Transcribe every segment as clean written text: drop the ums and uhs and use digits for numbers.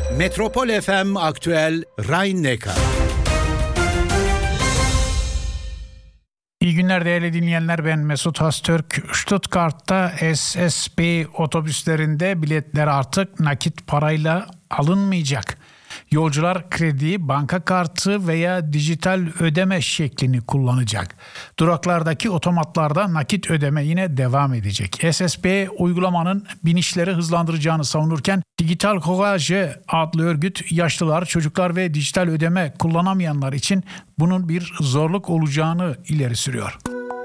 Metropol FM Aktüel Rhein-Neckar. İyi günler değerli dinleyenler, ben Mesut Hastürk. Stuttgart'ta SSB otobüslerinde biletler artık nakit parayla alınmayacak. Yolcular kredi, banka kartı veya dijital ödeme şeklini kullanacak. Duraklardaki otomatlarda nakit ödeme yine devam edecek. SSB uygulamanın binişleri hızlandıracağını savunurken Digital Courage adlı örgüt yaşlılar, çocuklar ve dijital ödeme kullanamayanlar için bunun bir zorluk olacağını ileri sürüyor.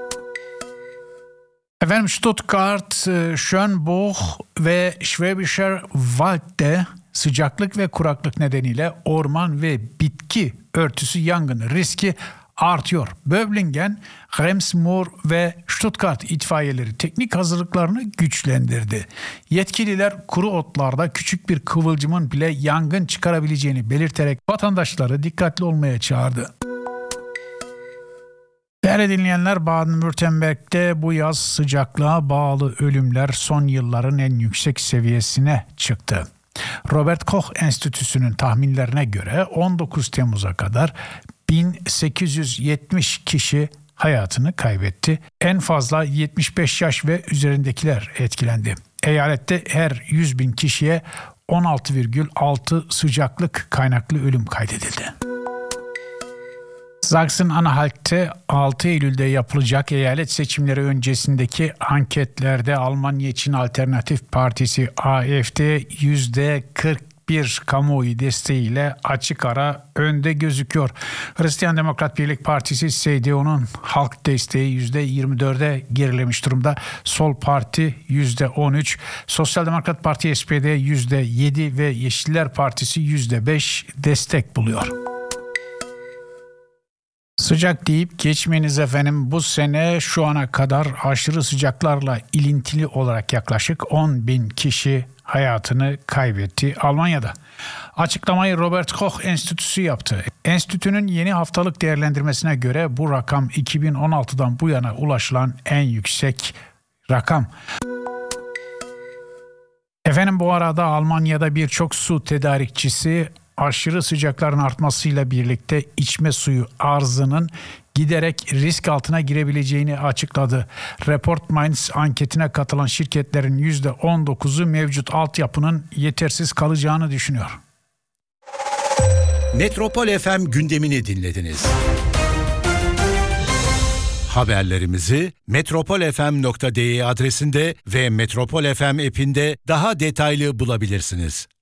Efendim, Stuttgart, Schönbuch ve Schwäbischer Wald'de sıcaklık ve kuraklık nedeniyle orman ve bitki örtüsü yangını riski artıyor. Böblingen, Remsmoor ve Stuttgart itfaiyeleri teknik hazırlıklarını güçlendirdi. Yetkililer kuru otlarda küçük bir kıvılcımın bile yangın çıkarabileceğini belirterek vatandaşları dikkatli olmaya çağırdı. Değerli dinleyenler, Baden-Württemberg'de bu yaz sıcaklığa bağlı ölümler son yılların en yüksek seviyesine çıktı. Robert Koch Enstitüsü'nün tahminlerine göre 19 Temmuz'a kadar 1870 kişi hayatını kaybetti. En fazla 75 yaş ve üzerindekiler etkilendi. Eyalette her 100 bin kişiye 16,6 sıcaklık kaynaklı ölüm kaydedildi. Sachsen-Anhalt'te 6 Eylül'de yapılacak eyalet seçimleri öncesindeki anketlerde Almanya için Alternatif Partisi AfD %41 kamuoyu desteğiyle açık ara önde gözüküyor. Hristiyan Demokrat Birlik Partisi CDU'nun halk desteği %24'e gerilemiş durumda. Sol Parti %13, Sosyal Demokrat Parti SPD %7 ve Yeşiller Partisi %5 destek buluyor. Sıcak deyip geçmeyiniz efendim. Bu sene şu ana kadar aşırı sıcaklarla ilintili olarak yaklaşık 10 bin kişi hayatını kaybetti Almanya'da. Açıklamayı Robert Koch Enstitüsü yaptı. Enstitünün yeni haftalık değerlendirmesine göre bu rakam 2016'dan bu yana ulaşılan en yüksek rakam. Efendim, bu arada Almanya'da birçok su tedarikçisi aşırı sıcakların artmasıyla birlikte içme suyu arzının giderek risk altına girebileceğini açıkladı. Report Minds anketine katılan şirketlerin %19'u mevcut altyapının yetersiz kalacağını düşünüyor. Metropol FM gündemini dinlediniz. Haberlerimizi metropolfm.de adresinde ve Metropol FM app'inde daha detaylı bulabilirsiniz.